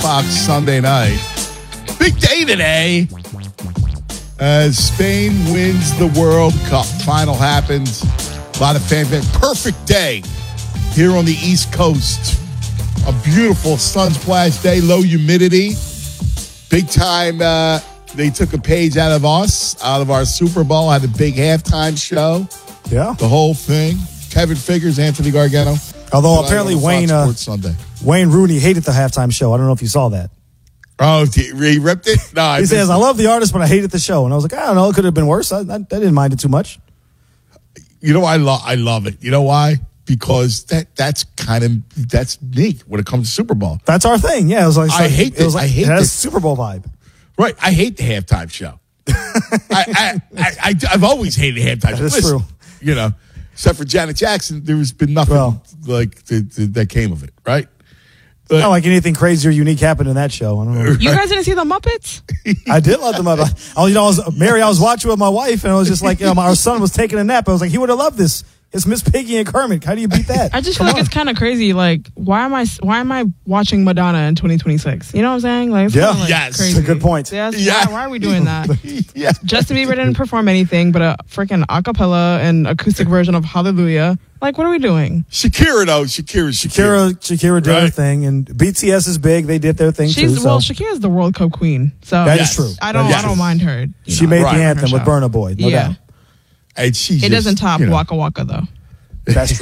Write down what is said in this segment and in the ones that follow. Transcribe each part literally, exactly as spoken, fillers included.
Fox Sunday night. Big day today as Spain wins the World Cup. Final happens. A lot of fanfare. Perfect day here on the East Coast. A beautiful sun-splashed day, low humidity. Big time, uh, they took a page out of us, out of our Super Bowl, had a big halftime show. Yeah. The whole thing. Kevin Figures, Anthony Gargano. Although apparently Wayne uh, Wayne Rooney hated the halftime show. I don't know if you saw that. Oh, he ripped it? No, I He says, I love the artist, but I hated the show. And I was like, I don't know, it could have been worse. I, I, I didn't mind it too much. You know, I, lo- I love it. You know why? Because that that's kind of, that's me when it comes to Super Bowl. That's our thing. Yeah, it was like, I hate it. Was like, I hate it has this. Super Bowl vibe. Right. I hate the halftime show. I, I, I, I, I've always hated halftime show. That's Listen, true. You know, except for Janet Jackson, there's been nothing Well, like th- th- that came of it, right? But, not like anything crazy or unique happened in that show. I don't know. You guys didn't see the Muppets? I did love them. I, I, you know, I was, Mary, I was watching with my wife, and I was just like, you know, my, our son was taking a nap. I was like, he would have loved this. It's Miss Piggy and Kermit. How do you beat that? I just Come feel like on. it's kind of crazy. Like, why am I why am I watching Madonna in twenty twenty-six? You know what I'm saying? Like, it's Yeah. kinda, like, Yes. crazy. It's a good point. Yes. Yeah. Why, why are we doing that? yeah. Justin Bieber didn't perform anything but a freaking acapella and acoustic version of Hallelujah. Like, what are we doing? Shakira, though. Shakira, Shakira. Shakira, Shakira did her Right. thing, and B T S is big. They did their thing She's too. well, so Shakira's the World Cup queen. So that Yes. is true. I don't That is I don't true. mind her. you She know, made Right. the her anthem with show. Burna Boy, no Yeah. doubt. And she It just, doesn't top you know. Waka Waka though. That's true.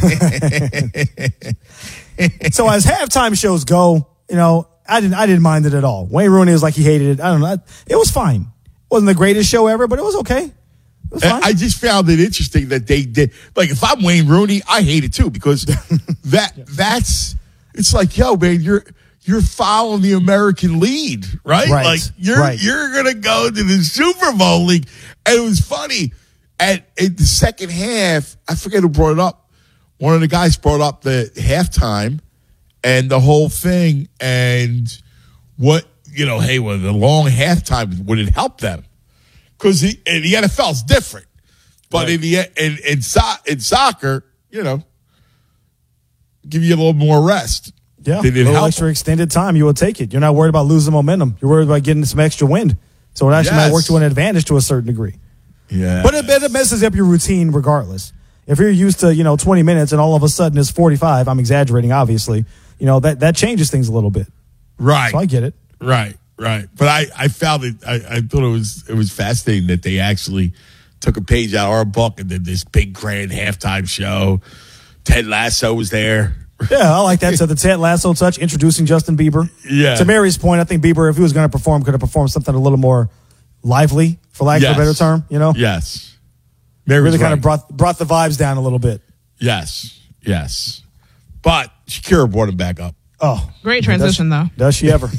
So as halftime shows go, you know, I didn't I didn't mind it at all. Wayne Rooney was like he hated it. I don't know. It was fine. Wasn't the greatest show ever, but it was okay. It was fine. I just found it interesting that they did. Like, if I'm Wayne Rooney, I hate it too because that that's it's like, yo, man, you're you're following the American lead, right? Right, Like you're right. you're gonna go to the Super Bowl league, and it was funny. At, at the second half, I forget who brought it up. One of the guys brought up the halftime and the whole thing, and what you know, hey, well, the long halftime would it help them? Because the, in the N F L is different, but Right. in the in in, so, in soccer, you know, give you a little more rest. yeah, Did a it little help? extra extended time, you will take it. You're not worried about losing momentum. You're worried about getting some extra wind. So it actually Yes. might work to an advantage to a certain degree. Yeah, But it, it messes up your routine regardless. If you're used to, you know, twenty minutes and all of a sudden it's forty-five, I'm exaggerating, obviously, you know, that, that changes things a little bit. right, So I get it. right, right. But I, I found it. I, I thought it was it was fascinating that they actually took a page out of our book and did this big grand halftime show. Ted Lasso was there. Yeah, I like that. So the Ted Lasso touch, introducing Justin Bieber. Yeah. To Mary's point, I think Bieber, if he was going to perform, could have performed something a little more lively, for lack Yes. of a better term, you know? Yes, Mary Really was kind right. of brought brought the vibes down a little bit. Yes, yes. But Shakira brought him back up. Oh. Great transition though. Does she ever?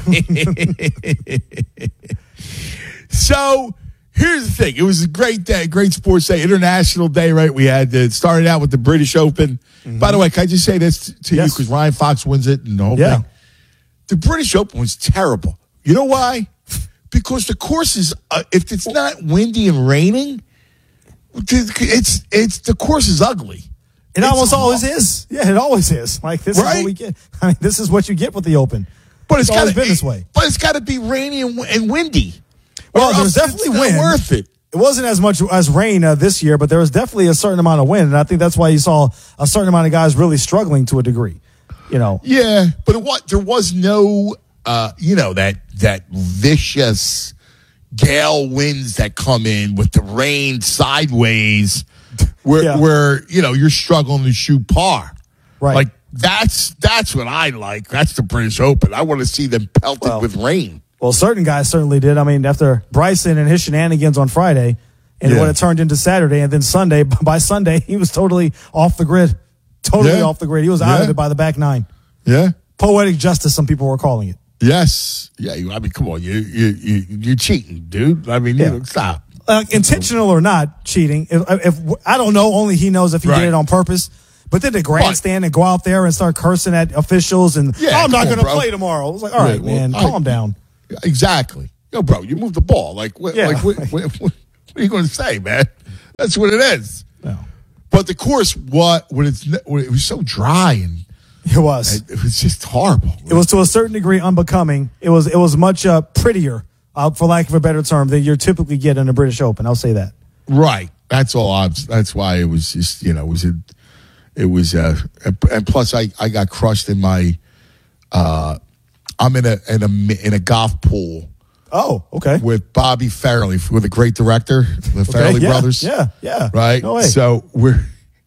So here's the thing. It was a great day, great sports day, international day, right? We had uh, started out with the British Open. By the way, can I just say this to you Yes. because Ryan Fox wins it and the whole Yeah. thing? The British Open was terrible. You know why? Because the course is, uh, if it's not windy and raining, it's it's the course is ugly. It It's almost hard. always is. Yeah, it always is. Like, this is Right? what we get. I mean, this is what you get with the Open. But it's, It's always gotta been this way. But it's got to be rainy and, and windy. Well, Or there's else definitely it's not wind. worth it. It wasn't as much as rain uh, this year, but there was definitely a certain amount of wind, and I think that's why you saw a certain amount of guys really struggling to a degree. You know, Yeah, but it, what there was no, uh, you know, that that vicious gale winds that come in with the rain sideways, where Yeah. where you know you're struggling to shoot par. Right. Like that's that's what I like. That's the British Open. I want to see them pelted Well, with rain. well, certain guys certainly did. I mean, after Bryson and his shenanigans on Friday, and Yeah. what it turned into Saturday, and then Sunday, by Sunday, he was totally off the grid. Totally Yeah. off the grid. He was out of Yeah. it by the back nine. Yeah. Poetic justice, some people were calling it. Yes. Yeah. You, I mean, come on. You you you you're cheating, dude. I mean, Yeah. you know, stop. Uh, intentional or not cheating. If, if I don't know, only he knows if he Right. did it on purpose. But then to grandstand and go out there and start cursing at officials and Yeah, I'm not come on, going to bro. play tomorrow. I was like, all right, Yeah, well, man, I- calm down. Exactly. Yo, bro, you moved the ball. Like, what, Yeah. like, what, what, what are you going to say, man? That's what it is. No. But the course, what when it's when it was so dry and It was. It was just horrible. It was to a certain degree unbecoming. It was it was much uh, prettier, uh, for lack of a better term, than you typically get in a British Open. I'll say that. Right. That's all. I'm, that's why it was just, you know, it was a, it was uh and plus I, I got crushed in my uh I'm in a in a in a golf pool. Oh, okay. With Bobby Farrelly, with a great director, the Okay, Farrelly yeah, brothers. Yeah, yeah. Right. No way. So we're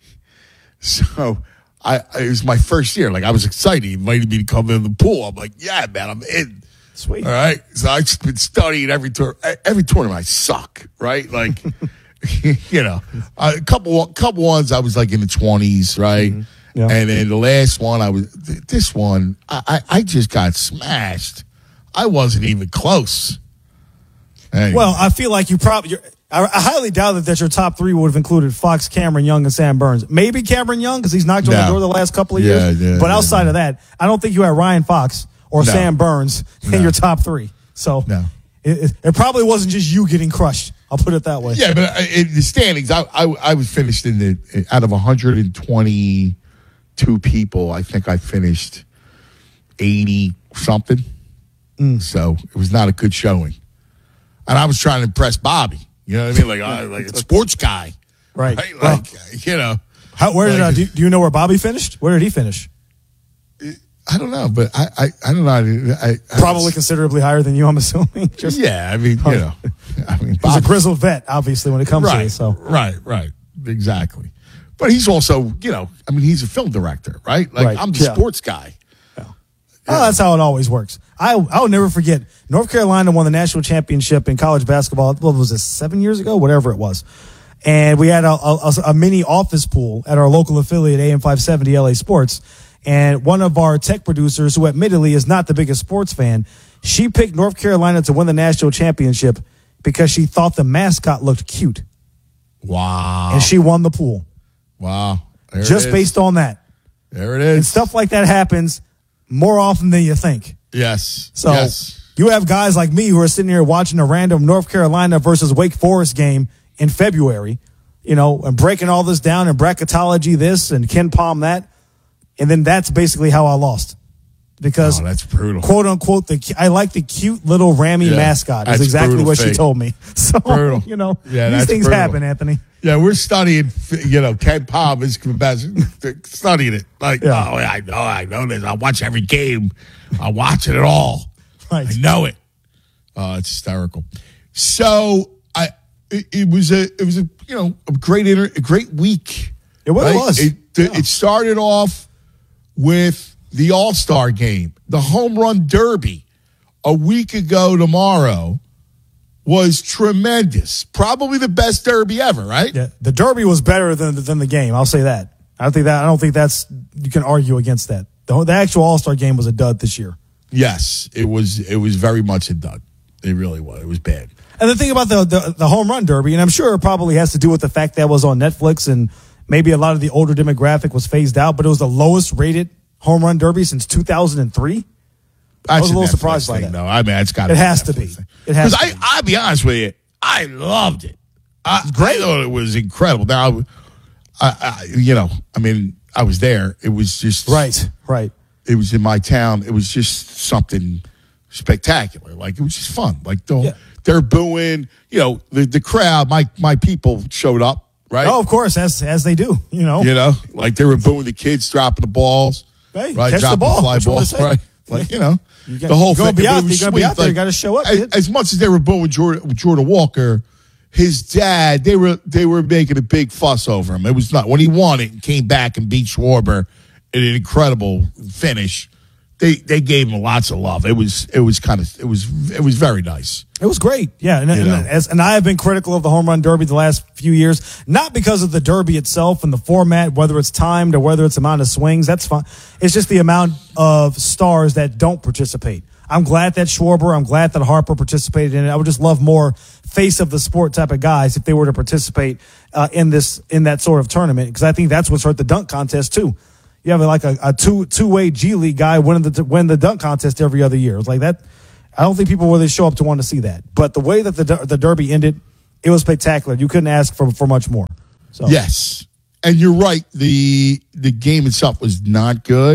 so I it was my first year. Like I was excited. He invited me to come in the pool. I'm like, yeah, man, I'm in. Sweet. All right. So I've been studying every tour. Every tournament I suck. Right. Like. You know, a couple couple ones I was like in the twenties, right? Mm-hmm. Yeah. And then the last one I was, this one I, I, I just got smashed. I wasn't even close. Anyway. Well, I feel like you probably. I, I highly doubt that, that your top three would have included Fox, Cameron Young, and Sam Burns. Maybe Cameron Young because he's knocked on No. the door the last couple of Yeah, years. yeah, but yeah, outside yeah. of that, I don't think you had Ryan Fox or No. Sam Burns in No. your top three. So No. it, it, it probably wasn't just you getting crushed. I'll put it that way. Yeah, but uh, in the standings, I, I I was finished in the out of one hundred twenty-two people. I think I finished eighty something. Mm. So it was not a good showing, and I was trying to impress Bobby. You know what I mean? Like I, like a sports guy, Right. Like Well, you know, how, where did like- uh, do, do you know where Bobby finished? Where did he finish? I don't know, but I I, I don't know. I, I, I Probably was- considerably higher than you, I'm assuming. Just yeah. I mean, you know, I mean, he's a Bobby- grizzled vet, obviously, when it comes to right, it. So right, right, exactly. But he's also, you know, I mean, he's a film director, right? Like Right, I'm the yeah. sports guy. Oh, that's how it always works. I I'll never forget. North Carolina won the national championship in college basketball. What was this? Seven years ago, whatever it was. And we had a, a, a mini office pool at our local affiliate, A M five seventy L A Sports. And one of our tech producers, who admittedly is not the biggest sports fan, she picked North Carolina to win the national championship because she thought the mascot looked cute, Wow, and she won the pool wow, there just it is. based on that. There it is. And stuff like that happens more often than you think. Yes. So yes. you have guys like me who are sitting here watching a random North Carolina versus Wake Forest game in February, you know, and breaking all this down and bracketology this and Ken Palm that. And then that's basically how I lost. Because, Oh, that's brutal. quote unquote, the I like the cute little Rammy Yeah, mascot. Is that's exactly brutal what she fake. told me. So, Brutal. you know, Yeah, these that's things brutal. happen, Anthony. Yeah, we're studying. You know, Ken Palm is studying it. Like, Yeah. oh, I know, I know this. I watch every game. I'm watching it all. Right. I know it. Oh, it's hysterical. So I, it, it was a, it was a, you know, a great inter, a great week. It was. It was. It, Yeah. it started off with the All-Star game, the home run derby, a week ago tomorrow. Was tremendous. Probably the best derby ever, right? Yeah, the Derby was better than than the game. I'll say that. I don't think that. I don't think that's you can argue against that. The, the actual All Star game was a dud this year. Yes, it was. It was very much a dud. It really was. It was bad. And the thing about the, the the home run derby, and I'm sure it probably has to do with the fact that it was on Netflix and maybe a lot of the older demographic was phased out, but it was the lowest rated home run derby since two thousand three. I was a little surprised by that. No, I mean it's got. It has to be. It has Because to I, I'll be honest with you, I loved it. I, great. I thought it was incredible. Now, I, I, you know, I mean, I was there. It was just Right, right. It was in my town. It was just something spectacular. Like it was just fun. Like the, Yeah. they're booing. You know, the the crowd. My my people showed up. Right. Oh, of course, as as they do. You know, You know, like they were booing the kids dropping the balls. Hey, right, catch the dropping ball. fly That's what balls. they say. Right. Like, you know, You got- the whole you're gonna thing. be But out it was there, you're gonna be sweet. out there, you gotta show up, As, kid. as much as they were booing Jordan, Jordan Walker, his dad, they were they were making a big fuss over him. It was not when he won it and came back and beat Schwarber in an incredible finish. They they gave him lots of love. It was it was kind of it was it was very nice. It was great. Yeah. And, and, know. as, and I have been critical of the home run derby the last few years, not because of the derby itself and the format, whether it's timed or whether it's amount of swings. That's fine. It's just the amount of stars that don't participate. I'm glad that Schwarber, I'm glad that Harper participated in it. I would just love more face of the sport type of guys if they were to participate uh, in this, in that sort of tournament. Because I think that's what's hurt the dunk contest too. You have like a, a two, two way G League guy winning the, win the dunk contest every other year. It's like that. I don't think people really show up to want to see that. But the way that the the derby ended, it was spectacular. You couldn't ask for, for much more. So Yes, and you're right. the The game itself was not good.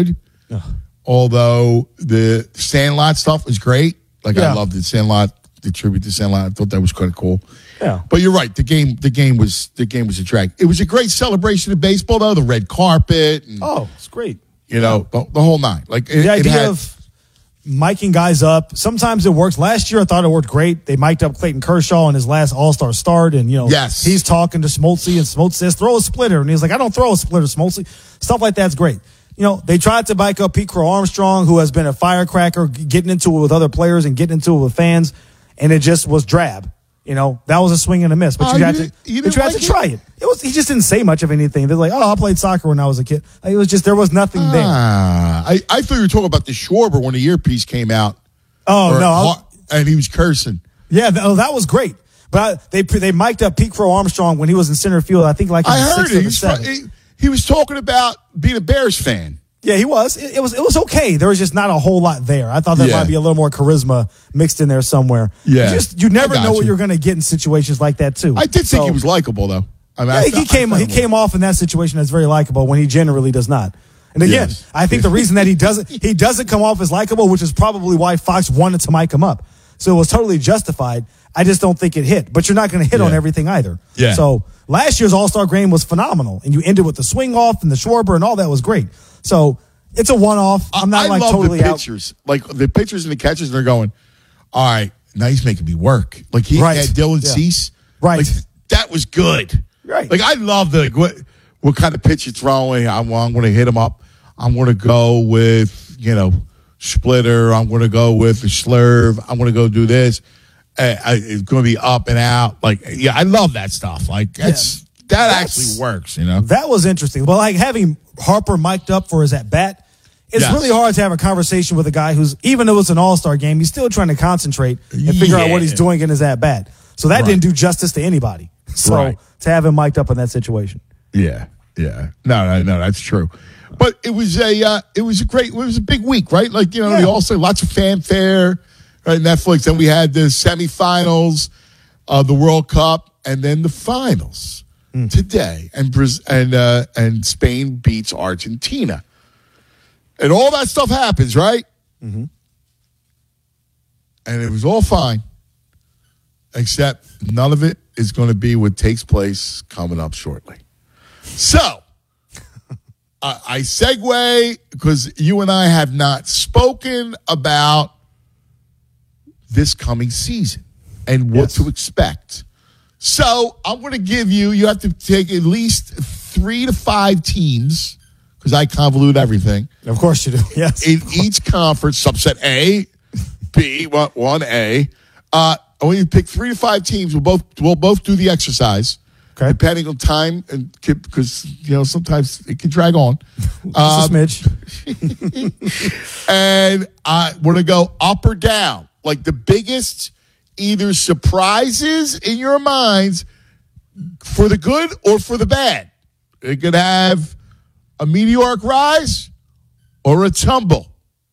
Although the Sandlot stuff was great. Like Yeah. I loved the Sandlot, the tribute to Sandlot. I thought that was kind of cool. Yeah. But you're right. The game, the game was the game was a drag. It was a great celebration of baseball, though. The red carpet, and, Oh, it's great. you know, the, the whole nine. Like it, The it idea had- of miking guys up. Sometimes it works. Last year, I thought it worked great. They mic'd up Clayton Kershaw in his last All-Star start, and you know, Yes. he's talking to Smoltz, and Smoltz says, "Throw a splitter," and he's like, "I don't throw a splitter, Smoltz." Stuff like that's great. You know, they tried to mic up Pete Crow Armstrong, who has been a firecracker, g- getting into it with other players and getting into it with fans, and it just was drab. You know, that was a swing and a miss. But Oh, you had you to, didn't- you but didn't you had like to it? try it. It was he just didn't say much of anything. They're like, "Oh, I played soccer when I was a kid." Like, it was just there was nothing there. Ah, I, I thought you were talking about the Schwarber when the earpiece came out. Oh Or- no, I was- and he was cursing. Yeah, th- oh, that was great. But I, they they mic'd up Pete Crow Armstrong when he was in center field. I think like in I the heard sixth it. or He the was, seventh. he, he was talking about being a Bears fan. Yeah, he was. It, it was. It was okay. There was just not a whole lot there. I thought there Yeah. might be a little more charisma mixed in there somewhere. Yeah. you, just, you never I got know what you. you're going to get in situations like that too. I did think So- he was likable, though. I mean, Yeah, I he felt- came. I He felt him. came off in that situation as very likable when he generally does not. And again, Yes. I think the reason that he doesn't he doesn't come off as likable, which is probably why Fox wanted to mic him up. So it was totally justified. I just don't think it hit. But you're not going to hit on Yeah. everything either. Yeah. So last year's All Star game was phenomenal, and you ended with the swing off and the Schwarber and all that was great. So it's a one off. I'm not I like love totally the out. pitchers. Like the pitchers and the catchers, they're going, all right, now he's making me work. Like he Right. had Dylan Yeah. Cease. Right. Like, that was good. Right. Like I love the what, what kind of pitch you're throwing. I'm, I'm going to hit him up. I'm going to go with, you know, splitter. I'm going to go with a slurve. I'm going to go do this. Uh, I, it's going to be up and out. Like, yeah, I love that stuff. Like that's that That's- actually works, you know? That was interesting. Well, like having Harper mic'd up for his at bat, it's Yes. really hard to have a conversation with a guy who's, even though it's an all star game, he's still trying to concentrate and figure out what he's Yeah. doing in his at bat. So that Right. didn't do justice to anybody. So Right. to have him mic'd up in that situation. Yeah, yeah. No, no, no, that's true. But it was a, uh, it was a great, it was a big week, right? Like you know, Yeah. the also lots of fanfare, right? Netflix. Then we had the semifinals of the World Cup, and then the finals today, and Braz- and uh, and Spain beats Argentina, and all that stuff happens, right? Mm-hmm. And it was all fine, except none of it is going to be what takes place coming up shortly. So, I, I segue because you and I have not spoken about this coming season and what Yes. to expect. So, I'm going to give you, you have to take at least three to five teams because I convolute everything Of course you do. Yes. in each conference, subset A, B, one, one A. Uh, I want you to pick three to five teams. We'll both we'll both do the exercise, Okay. depending on time, and because you know sometimes it can drag on. Just Um, a smidge. and I want to go up or down, like the biggest either surprises in your minds for the good or for the bad. It could have a meteoric rise or a tumble.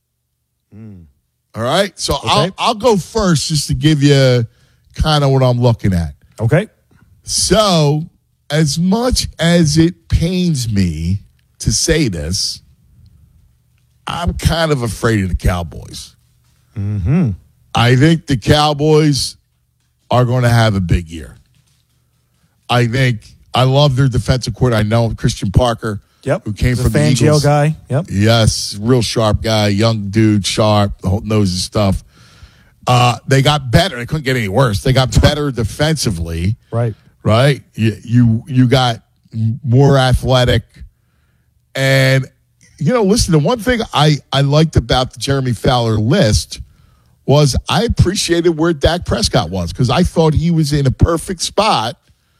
All right, so I'll I'll go first just to give you kind of what I'm looking at. Okay. So, as much as it pains me to say this, I'm kind of afraid of the Cowboys. Mm-hmm. I think the Cowboys are going to have a big year. I think I love their defensive coordinator. I know Christian Parker, Yep. who came the from the Fangio Eagles. guy. Yep. Yes, real sharp guy, young dude, sharp, the whole knows his stuff. Uh, they got better. They couldn't get any worse. They got better defensively. Right. Right? You, you you got more athletic. And, you know, listen, the one thing I, I liked about the Jeremy Fowler list was I appreciated where Dak Prescott was because I thought he was in a perfect spot.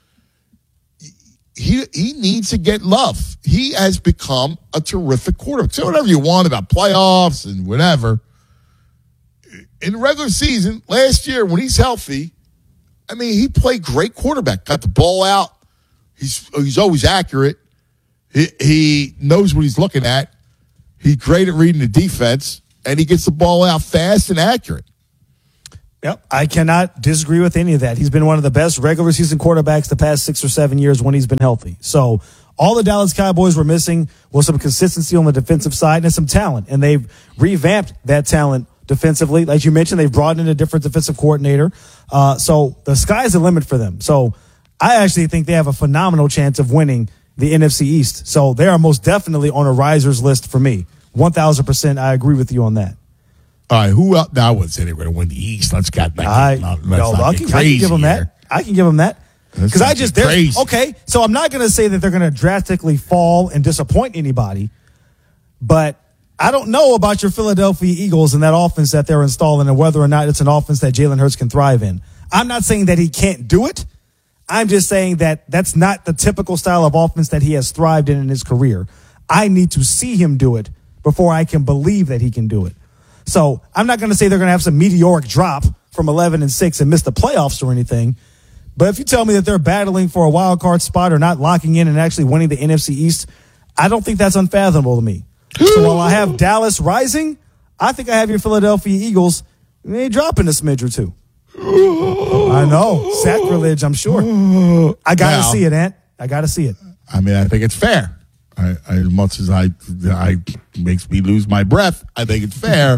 He he needs to get love. He has become a terrific quarterback. Say whatever you want about playoffs and whatever. In the regular season, last year when he's healthy, I mean, he played great quarterback. Got the ball out. He's he's always accurate. He he knows what he's looking at. He's great at reading the defense, and he gets the ball out fast and accurate. Yep. I cannot disagree with any of that. He's been one of the best regular season quarterbacks the past six or seven years when he's been healthy. So All the Dallas Cowboys were missing was some consistency on the defensive side and some talent, and they've revamped that talent defensively. Like you mentioned, they've brought in a different defensive coordinator. Uh, so the sky's the limit for them. So I actually think they have a phenomenal chance of winning the N F C East. So they are most definitely on a risers list for me. one thousand percent I agree with you on that. All right, who else? Now I wouldn't say they were going to win the East. Let's get back. I, let's no, not I, get can, I crazy can give them here. that. I can give them that. Let's Because not I just, get they're, crazy. okay, so I'm not going to say that they're going to drastically fall and disappoint anybody, but I don't know about your Philadelphia Eagles and that offense that they're installing and whether or not it's an offense that Jalen Hurts can thrive in. I'm not saying that he can't do it. I'm just saying that that's not the typical style of offense that he has thrived in in his career. I need to see him do it before I can believe that he can do it. So I'm not going to say they're going to have some meteoric drop from eleven and six and miss the playoffs or anything. But if you tell me that they're battling for a wild card spot or not locking in and actually winning the N F C East, I don't think that's unfathomable to me. So while I have Dallas rising, I think I have your Philadelphia Eagles they dropping a smidge or two. I know. Sacrilege, I'm sure. I got to Now- see it, Ant. I got to see it. I mean, I think it's fair. I, I, as much as I, I makes me lose my breath, I think it's fair.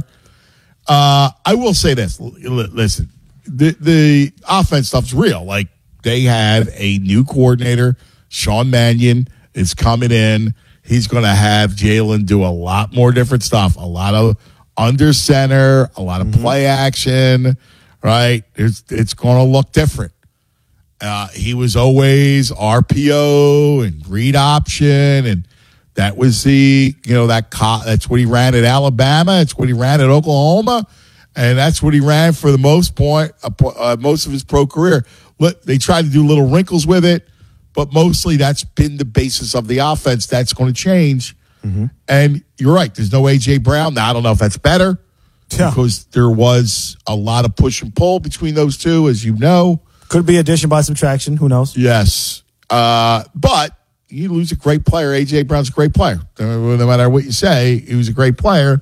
Uh, I will say this. L- l- listen, the the offense stuff's real. Like they have a new coordinator, Sean Mannion is coming in. He's going to have Jalen do a lot more different stuff. A lot of under center, a lot of play action. Right? It's it's going to look different. Uh, he was always R P O and read option, and that was the you know that co- that's what he ran at Alabama. It's what he ran at Oklahoma, and that's what he ran for the most point uh, uh, most of his pro career. Look, they tried to do little wrinkles with it, but mostly that's been the basis of the offense. That's going to change. Mm-hmm. And you're right. There's no A J Brown now. I don't know if that's better Yeah. because there was a lot of push and pull between those two, as you know. Could be addition by subtraction. Who knows? Yes. Uh, but you lose a great player. A J Brown's a great player. No matter what you say, he was a great player.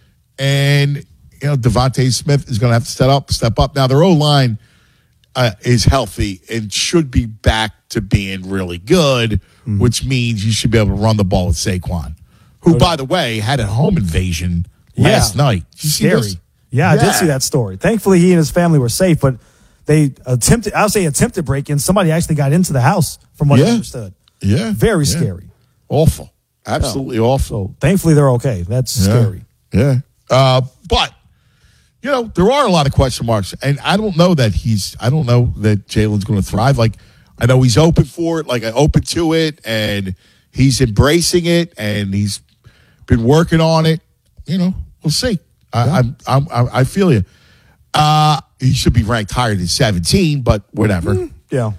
And, you know, Devontae Smith is going to have to step up, step up. Now, their O-line uh, is healthy and should be back to being really good, mm-hmm. which means you should be able to run the ball with Saquon, who, by the way, had a home invasion last yeah. night. Did you see Scary. this? Yeah, yeah, I did see that story. Thankfully, he and his family were safe, but they attempted, I'll say attempted break-in. Somebody actually got into the house, from what Yeah. I understood. Yeah. Very yeah. scary. Awful. Absolutely so, awful. So thankfully, they're okay. That's Yeah. scary. Yeah. Uh, but, you know, there are a lot of question marks. And I don't know that he's, I don't know that Jalen's going to thrive. Like, I know he's open for it, like, open to it, and he's embracing it, and he's been working on it. You know, we'll see. I, Yeah. I'm, I'm, I, I feel you. Uh, he should be ranked higher than seventeen, but whatever. Mm, yeah.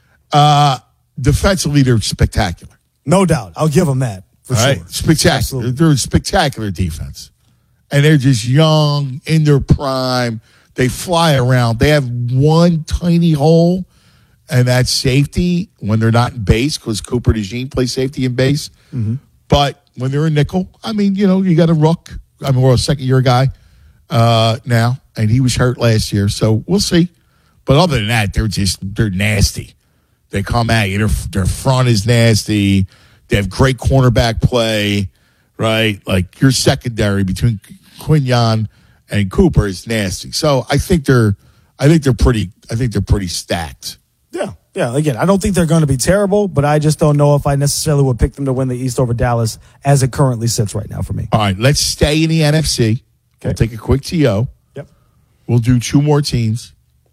Uh, defensively, they're spectacular. No doubt. I'll give them that. For All sure. right? Spectacular. Absolutely. They're a spectacular defense. And they're just young, in their prime. They fly around. They have one tiny hole, and that's safety when they're not in base, because Cooper DeJean plays safety in base. Mm-hmm. But when they're in nickel, I mean, you know, you got a Rook. I mean, we're a second-year guy uh, now, and he was hurt last year, so we'll see. But other than that, they're just, they're nasty. They come at you. Their, their front is nasty. They have great cornerback play, right? Like your secondary between Quinyon and Cooper is nasty. So I think they're, I think they're pretty, I think they're pretty stacked. Yeah. Yeah. Again, I don't think they're going to be terrible, but I just don't know if I necessarily would pick them to win the East over Dallas as it currently sits right now for me. All right, let's stay in the N F C. We'll take a quick T O. Yep. We'll do two more teams.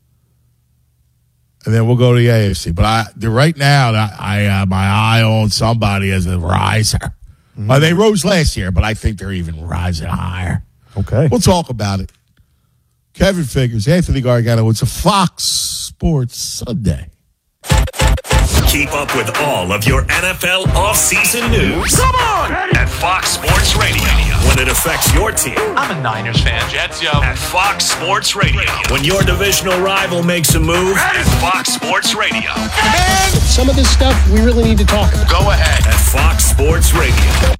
And then we'll go to the A F C. But I, the, right now, I have my eye on somebody as a riser. Mm-hmm. Uh, they rose last year, but I think they're even rising higher. Okay. We'll talk about it. Kevin Figures, Anthony Gargano. It's a Fox Sports Sunday. Keep up with all of your N F L offseason news. Come on! At Fox Sports Radio. When it affects your team. I'm a Niners fan. Jets, yo. At Fox Sports Radio. When your divisional rival makes a move. At Fox Sports Radio. And some of this stuff we really need to talk about. Go ahead. At Fox Sports Radio.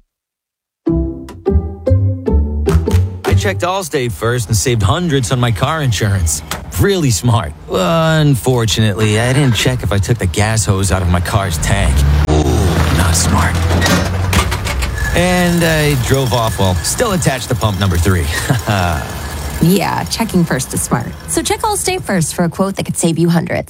I checked Allstate first and saved hundreds on my car insurance. Really smart. Unfortunately, I didn't check if I took the gas hose out of my car's tank. Ooh, not smart. And I drove off while still attached to pump number three. Yeah, checking first is smart. So check Allstate first for a quote that could save you hundreds.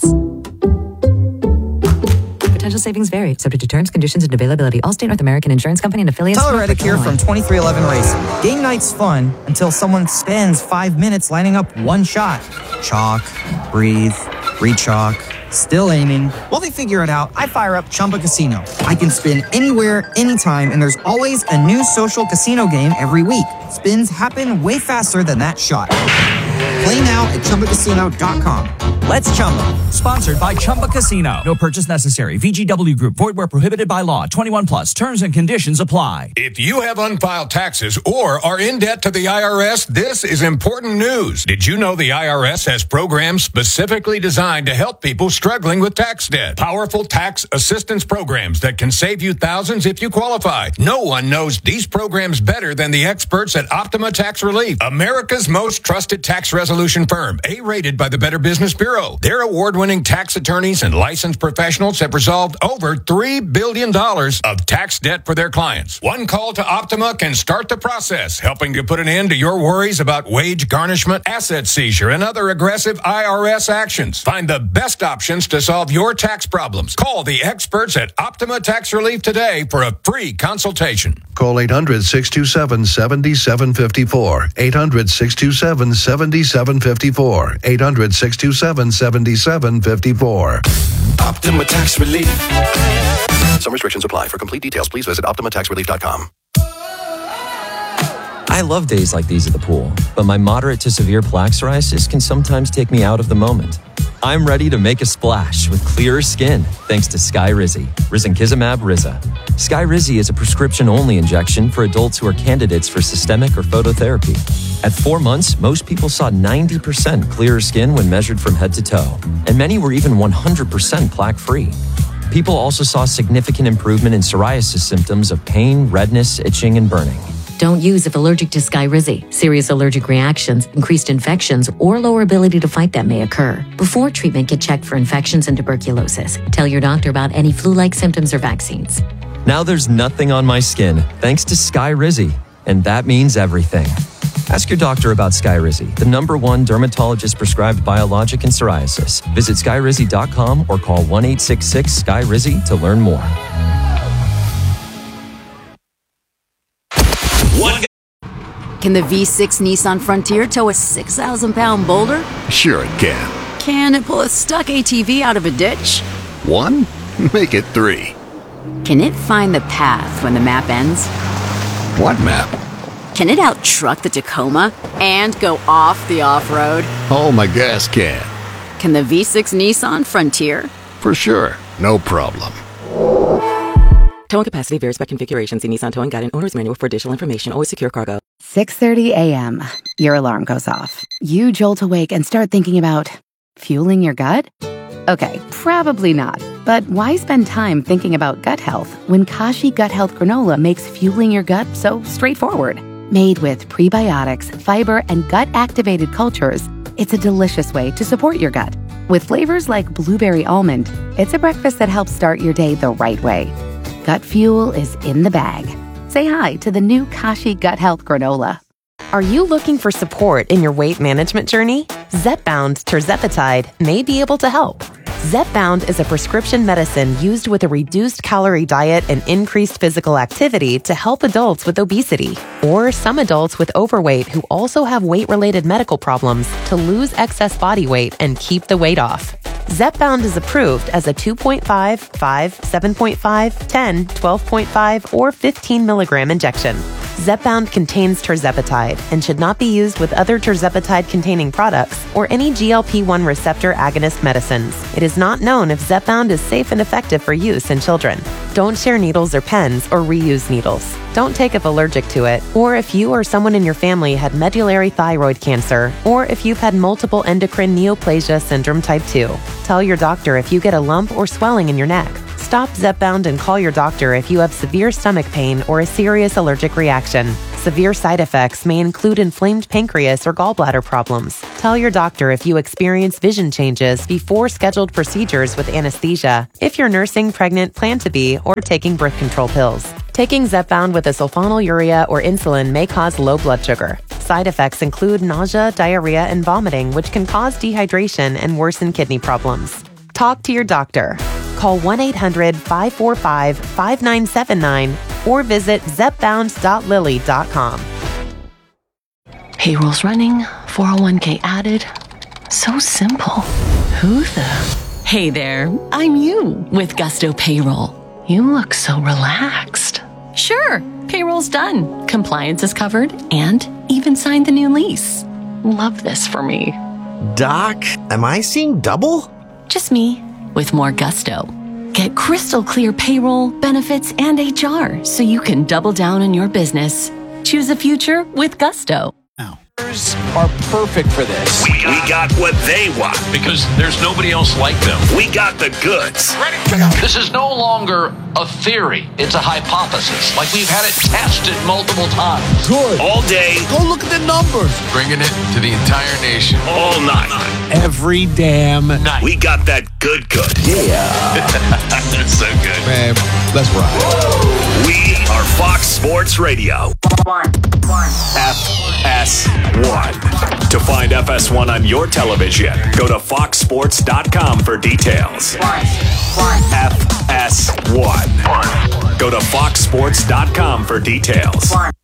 Potential savings vary, subject to terms, conditions, and availability. Allstate North American Insurance Company and affiliates. Tyler Reddick here from twenty-three eleven Racing. Game night's fun until someone spends five minutes lining up one shot. Chalk, breathe, re-chalk, still aiming. While they figure it out, I fire up Chumba Casino. I can spin anywhere, anytime, and there's always a new social casino game every week. Spins happen way faster than that shot. Play now at Chumba Casino dot com. Let's Chumba. Sponsored by Chumba Casino. No purchase necessary. V G W Group. Void where prohibited by law. twenty-one plus. Terms and conditions apply. If you have unfiled taxes or are in debt to the I R S, this is important news. Did you know the I R S has programs specifically designed to help people struggling with tax debt? Powerful tax assistance programs that can save you thousands if you qualify. No one knows these programs better than the experts at Optima Tax Relief, America's most trusted tax resolution firm, A-rated by the Better Business Bureau. Their award-winning tax attorneys and licensed professionals have resolved over three billion dollars of tax debt for their clients. One call to Optima can start the process, helping to put an end to your worries about wage garnishment, asset seizure, and other aggressive I R S actions. Find the best options to solve your tax problems. Call the experts at Optima Tax Relief today for a free consultation. Call eight hundred, six two seven, seven seven five four. eight hundred, six two seven, seven seven five four. eight hundred, six two seven, seven seven five four. Optima Tax Relief. Some restrictions apply. For complete details, please visit Optima Tax Relief dot com. I love days like these at the pool, but my moderate to severe plaque psoriasis can sometimes take me out of the moment. I'm ready to make a splash with clearer skin thanks to Skyrizi, risankizumab Riza. Skyrizi is a prescription-only injection for adults who are candidates for systemic or phototherapy. At four months, most people saw ninety percent clearer skin when measured from head to toe, and many were even one hundred percent plaque-free. People also saw significant improvement in psoriasis symptoms of pain, redness, itching, and burning. Don't use if allergic to Skyrizi. Serious allergic reactions, increased infections, or lower ability to fight them may occur. Before treatment, get checked for infections and tuberculosis. Tell your doctor about any flu-like symptoms or vaccines. Now there's nothing on my skin thanks to Skyrizi, and that means everything. Ask your doctor about Skyrizi, the number one dermatologist-prescribed biologic in psoriasis. Visit skyrizi dot com or call one eight six six, S K Y R I Z I to learn more. Can the V six Nissan Frontier tow a six thousand pound boulder? Sure it can. Can it pull a stuck A T V out of a ditch? One? Make it three. Can it find the path when the map ends? What map? Can it out-truck the Tacoma and go off the off-road? Oh, my gas can. Can the V six Nissan Frontier? For sure. No problem. Towing capacity varies by configuration. See Nissan Towing Guide and Owner's Manual for additional information. Always secure cargo. six thirty a.m. Your alarm goes off. You jolt awake and start thinking about fueling your gut? Okay, probably not. But why spend time thinking about gut health when Kashi Gut Health Granola makes fueling your gut so straightforward? Made with prebiotics, fiber, and gut-activated cultures, it's a delicious way to support your gut. With flavors like blueberry almond, it's a breakfast that helps start your day the right way. Gut fuel is in the bag. Say hi to the new Kashi Gut Health Granola. Are you looking for support in your weight management journey? Zepbound Tirzepatide may be able to help. Zepbound is a prescription medicine used with a reduced calorie diet and increased physical activity to help adults with obesity or some adults with overweight who also have weight-related medical problems to lose excess body weight and keep the weight off. Zepbound is approved as a two point five, five, seven point five, ten, twelve point five, or fifteen milligram injection. Zepbound contains tirzepatide and should not be used with other tirzepatide-containing products or any G L P one receptor agonist medicines. It is not known if Zepbound is safe and effective for use in children. Don't share needles or pens or reuse needles. Don't take if allergic to it, or if you or someone in your family had medullary thyroid cancer, or if you've had multiple endocrine neoplasia syndrome type two. Tell your doctor if you get a lump or swelling in your neck. Stop Zepbound and call your doctor if you have severe stomach pain or a serious allergic reaction. severe side effects may include inflamed pancreas or gallbladder problems. Tell your doctor if you experience vision changes before scheduled procedures with anesthesia, if you're nursing, pregnant, plan to be, or taking birth control pills. Taking Zepbound with a sulfonylurea or insulin may cause low blood sugar. Side effects include nausea, diarrhea, and vomiting, which can cause dehydration and worsen kidney problems. Talk to your doctor. Call one eight hundred five four five five nine seven nine or visit zepbound dot lilly dot com. Payroll's running, four oh one k added. So simple. Who the? Hey there, I'm you with Gusto Payroll. You look so relaxed. Sure, payroll's done. Compliance is covered and even signed the new lease. Love this for me. Doc, am I seeing double? Just me with more Gusto. Get crystal clear payroll, benefits, and H R so you can double down on your business. Choose a future with Gusto. Are perfect for this. We got, we got what they want because there's nobody else like them. We got the goods. Ready? This is no longer a theory. It's a hypothesis. Like we've had it tested multiple times. Good. All day. Go look at the numbers. Bringing it to the entire nation. All night. Every damn night. We got that good good. Yeah. That's so good. Man, let's ride. We are Fox Sports Radio. One. One. F S one. To find F S one on your television, go to fox sports dot com for details. One. One. F S one. Go to fox sports dot com for details. One.